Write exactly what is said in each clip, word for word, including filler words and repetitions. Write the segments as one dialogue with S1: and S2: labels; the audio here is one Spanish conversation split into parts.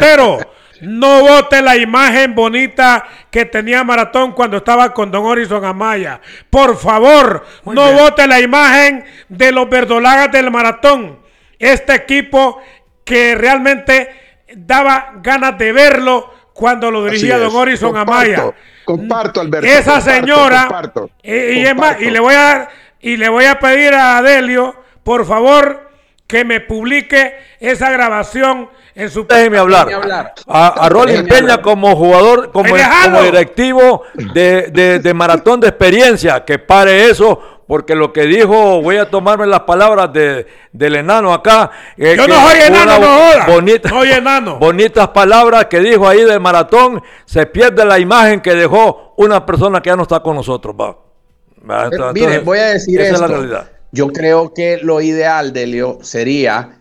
S1: Otero, no vote la imagen bonita que tenía Maratón cuando estaba con Don Orison Amaya. Por favor, Muy no bien. vote la imagen de los verdolagas del Maratón. Este equipo que realmente daba ganas de verlo cuando lo dirigía Don Orison comparto, Amaya.
S2: Comparto, Alberto.
S1: Esa
S2: comparto,
S1: señora,
S2: comparto,
S1: y, y, es más, y le voy a y le voy a pedir a Adelio, por favor, que me publique esa grabación en su...
S3: Déjeme hablar. hablar. A, a Rolling Peña como jugador, como, como directivo de, de, de Maratón de experiencia, que pare eso, porque lo que dijo, voy a tomarme las palabras de, del enano acá.
S1: Eh, Yo no soy enano, no joda.
S3: Bonita,
S1: soy enano.
S3: Bonitas palabras que dijo ahí del Maratón, se pierde la imagen que dejó una persona que ya no está con nosotros, va.
S4: va entonces, Mire, voy a decir esa esto. Es la realidad. Yo creo que lo ideal, Delio, sería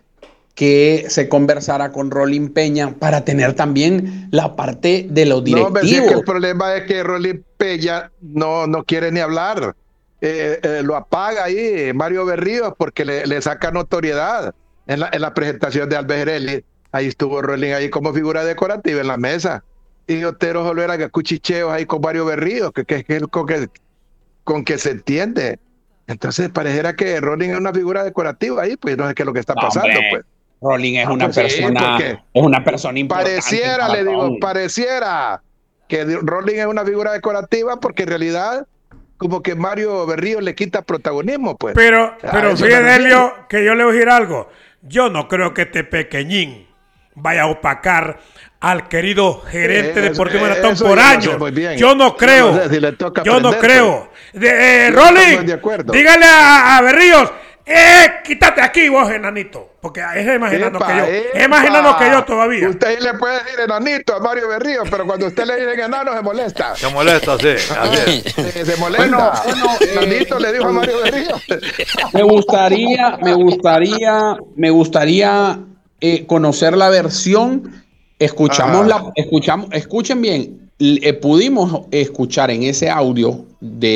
S4: que se conversara con Rolling Peña para tener también la parte de los directivos. No,
S2: pero es que el problema es que Rolling Peña no, no quiere ni hablar. Eh, eh, lo apaga ahí Mario Berríos porque le, le saca notoriedad en la, en la presentación de Alberelli. Ahí estuvo Rolling ahí como figura decorativa en la mesa. Y Otero solo era que cuchicheos ahí con Mario Berríos, que, que, que, con, que, con que se entiende. Entonces pareciera que Rolling es una figura decorativa ahí, pues no sé qué es lo que está pasando, no, pues.
S4: Rolling es una ah, pues persona, sí, es una persona importante.
S2: Pareciera, le digo, pareciera que Rolling es una figura decorativa porque en realidad como que Mario Berríos le quita protagonismo, pues.
S1: Pero, pero fíjate, Delio, que yo le voy a decir algo. Yo no creo que este pequeñín vaya a opacar al querido gerente eh, deportivo eh, Maratón por años. Yo no creo. No sé si le toca yo no creo. De, eh, Rolling, de dígale a, a Berríos, eh, quítate aquí vos, enanito. Porque es más enano que yo. Epa. Es más enano que yo todavía.
S2: Usted le puede decir enanito a Mario Berríos, pero cuando usted le dice enano se molesta.
S3: Se molesta, sí. Así
S2: se, se molesta. Bueno, bueno, enanito eh, le dijo a Mario Berríos.
S4: Me gustaría, me gustaría, me gustaría eh, conocer la versión. Escuchamos la, escuchamos, escuchen bien, eh, pudimos escuchar en ese audio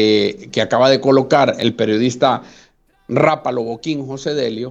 S4: de que acaba de colocar el periodista Rápalo Boquín, José Delio,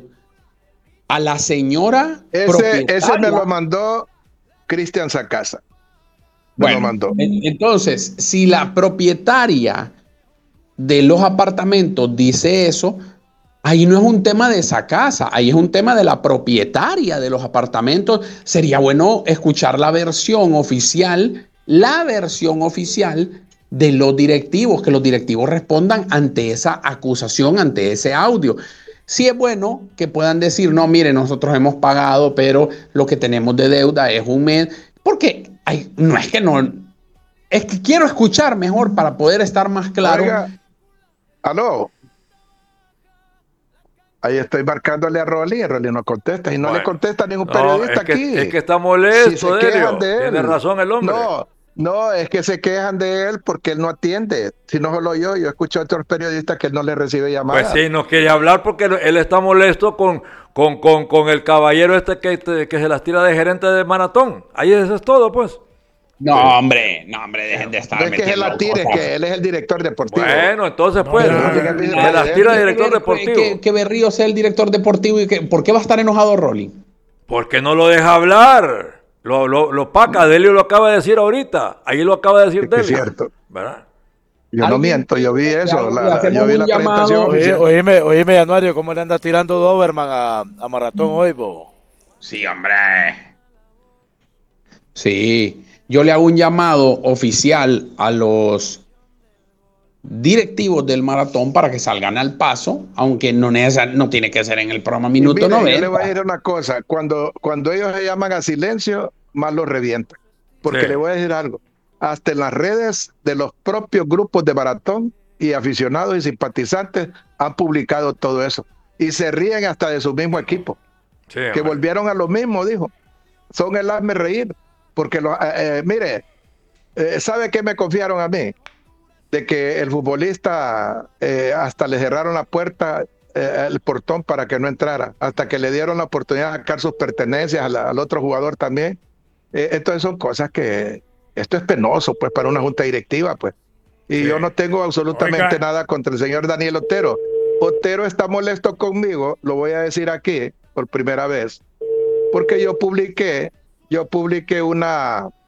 S4: a la señora
S2: ese, ese me lo mandó Cristian Sacasa. Me
S4: bueno,
S2: lo mandó.
S4: Entonces, si la propietaria de los apartamentos dice eso, ahí no es un tema de esa casa, ahí es un tema de la propietaria de los apartamentos. Sería bueno escuchar la versión oficial, la versión oficial de los directivos, que los directivos respondan ante esa acusación, ante ese audio. Sí es bueno que puedan decir, no, mire, nosotros hemos pagado, pero lo que tenemos de deuda es un mes, porque ay, no es que no, es que quiero escuchar mejor para poder estar más claro.
S2: Oiga, aló. Ahí estoy marcándole a Rolly, y Rolly no contesta, y no bueno, le contesta a ningún periodista
S3: no, es que,
S2: aquí.
S3: Es que está molesto, si se quejan de él. Tiene razón el hombre.
S2: No, no, es que se quejan de él porque él no atiende. Si no solo yo, yo escucho a otros periodistas que él no le recibe llamadas.
S3: Pues sí, no quiere hablar porque él está molesto con, con, con, con el caballero este que, que se las tira de gerente de Maratón. Ahí eso es todo, pues.
S4: No, hombre, no, hombre, dejen de estar.
S2: No es que se la tire, que él es el director deportivo.
S3: Bueno, entonces, pues, no, no, no, se las tira de director deportivo.
S4: Que, que Berríos sea el director deportivo y que, ¿por qué va a estar enojado Rolly?
S3: Porque no lo deja hablar. Lo, lo, lo paca, Delio lo acaba de decir ahorita. Ahí lo acaba de decir Delio.
S2: Es cierto.
S3: ¿Verdad?
S2: Yo no miento, yo vi eso. La, la, yo vi la presentación.
S5: Oye, oíme, oíme, Anuario, ¿cómo le anda tirando Doberman a, a Maratón hoy, bo?
S4: Sí, hombre. Sí. Yo le hago un llamado oficial a los directivos del Maratón para que salgan al paso, aunque no, no tiene que ser en el programa Minuto noventa.
S2: Yo le voy a decir una cosa, cuando, cuando ellos se llaman a silencio, más los revientan. Porque sí. Le voy a decir algo, hasta en las redes de los propios grupos de Maratón y aficionados y simpatizantes han publicado todo eso. Y se ríen hasta de su mismo equipo. Sí, que man. Volvieron a lo mismo, dijo. Son el hazme reír. Porque, lo, eh, eh, mire, eh, ¿sabe qué me confiaron a mí? De que el futbolista eh, hasta le cerraron la puerta, eh, el portón para que no entrara, hasta que le dieron la oportunidad de sacar sus pertenencias al, al otro jugador también. Eh, entonces son cosas que, esto es penoso, pues, para una junta directiva, pues. Y sí. Yo no tengo absolutamente Oiga. nada contra el señor Daniel Otero. Otero está molesto conmigo, lo voy a decir aquí por primera vez, porque yo publiqué yo publiqué una,